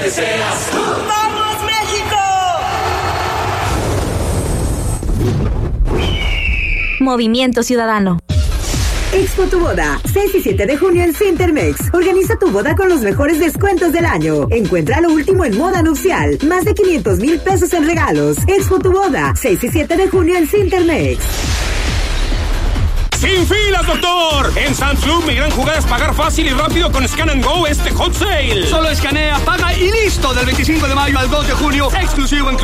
seas tú. ¡Vamos, México! Movimiento Ciudadano. Expo Tu Boda, 6 y 7 de junio en Cintermex. Organiza tu boda con los mejores descuentos del año. Encuentra lo último en moda nupcial. Más de 500,000 pesos en regalos. Expo Tu Boda, 6 y 7 de junio en Cintermex. ¡Sin filas, doctor! En Sam's Club, mi gran jugada es pagar fácil y rápido con Scan and Go este Hot Sale. Solo escanea, paga y listo. Del 25 de mayo al 2 de junio, exclusivo en